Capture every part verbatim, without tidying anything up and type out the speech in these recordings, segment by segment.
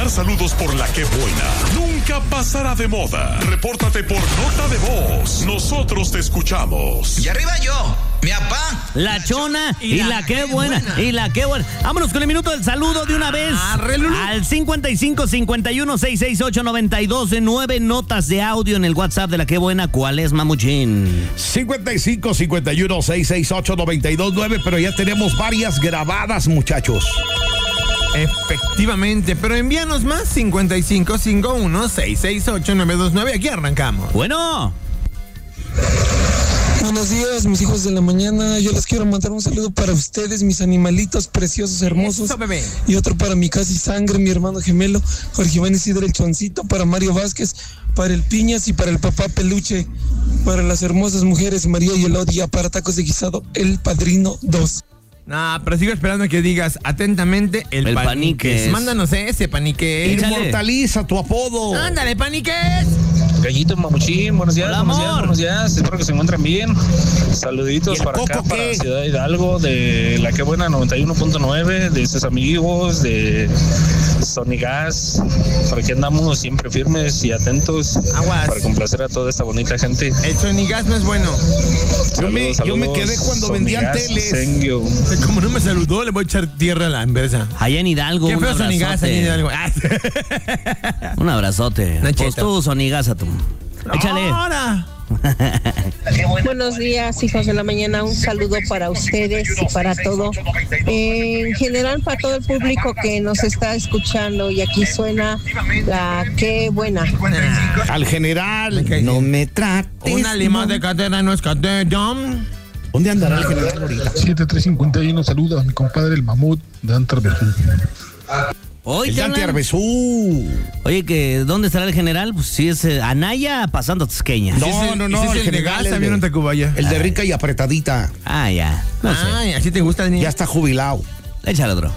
Manda saludos por la que buena. Nunca pasará de moda. Repórtate por nota de voz.Nosotros te escuchamos. Y arriba yo, mi papá. La chona y, y la, la que buena. buena. Y la que buena. Vámonos con el minuto del saludo de una vez. Al cincuenta y cinco, cincuenta y uno, seiscientos sesenta y ocho, noventa y dos de nueve notas de audio en el WhatsApp de la que buena. ¿Cuál es, mamuchín? cincuenta y cinco, cincuenta y uno, seiscientos sesenta y ocho, noventa y dos nueve, pero ya tenemos varias grabadas, muchachos. Efectivamente, pero envíanos más. Cincuenta y cinco, cincuenta y uno, seiscientos sesenta y ocho, novecientos veintinueve. Aquí arrancamos. Bueno. Buenos días, mis hijos de la mañana. Yo les quiero mandar un saludo para ustedes, mis animalitos preciosos, hermosos. Eso, bebé. Y otro para mi casi sangre, mi hermano gemelo, Jorge Iván Isidro el Choncito, para Mario Vázquez, para el Piñas y para el papá Peluche, para las hermosas mujeres María y Elodia, para Tacos de Guisado, el Padrino dos. Nah, pero sigo esperando que digas atentamente el, el paniques. paniques. Mándanos ese paniques. Inmortaliza tu apodo. Ándale, paniques. Gallito Mamuchín, buenos días, Hola, buenos amor. días, buenos días, espero que se encuentren bien. Saluditos para acá, qué? para Ciudad Hidalgo, de La Que Buena noventa y uno punto nueve, de sus amigos, de Sonigas. Por aquí andamos siempre firmes y atentos. Aguas. Para complacer a toda esta bonita gente. El Sonigas no es bueno. Yo me, Saludos, yo me saludos, quedé cuando vendían Sonigas, teles. Sengio. Como no me saludó, le voy a echar tierra a la empresa. Allá en Hidalgo. Qué un feo Sonigas allá en Hidalgo. Un abrazote. Nachito. Pues tú, Sonigasa, tú. Échale. Ahora. Buenos días, hijos de la mañana. Un saludo para ustedes y para todo. Eh, en general, para todo el público que nos está escuchando. Y aquí suena la que buena. Al general, Okay. no me trates. Una lima de cadera no es cadera. ¿Dónde andará el general ahorita? siete tres cincuenta y uno, saluda a mi compadre el mamut de Antarberjú. Oye, El ¿qué Dante hablan? Arbezú. Oye, que ¿dónde estará el general? Pues sí es eh, Anaya pasando Tasqueña. No, ¿Y si es el- no, y no, si es el el de general, Gaza, el vieron de- Tacubaya? El de rica y apretadita. Ah, ya. No sé. Ay, así te gusta el niño. Ya está jubilado. Échale otro.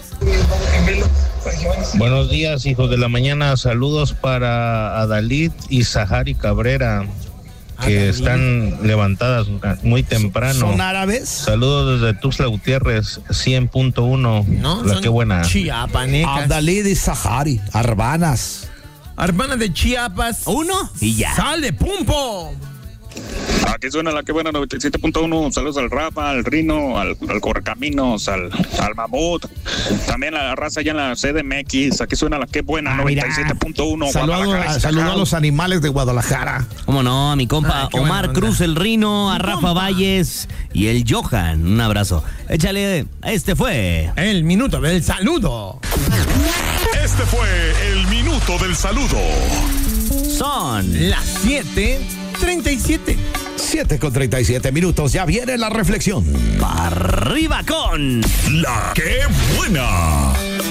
Buenos días, hijos de la mañana. Saludos para Adalid y Sahari Cabrera, que Adalid. están levantadas muy temprano. ¿Son árabes? Saludos desde Tuxtla Gutiérrez, cien punto uno. No, La son que buena. chiapanecas. Abdalí de Sahari, Arbanas. Hermana de Chiapas. Uno y ya. ¡Sale, pumpo! Aquí suena La Que Buena noventa y siete punto uno. Saludos al Rafa, al Rino, al, al Correcaminos, al, al Mamut. También a la raza allá en la C D M X. Aquí suena La Que Buena Ah, noventa y mira. siete punto uno. Saludo, a, saludo a los animales de Guadalajara. ¿Cómo no? A mi compa Ay, qué Omar buena Cruz, onda. el Rino, a Mi Rafa compa. Valles y el Johan. Un abrazo. Échale, este fue. El minuto del saludo. Este fue el minuto del saludo. Son Las siete treinta y siete. siete con treinta y siete minutos. Ya viene la reflexión. arriba con La Que Buena.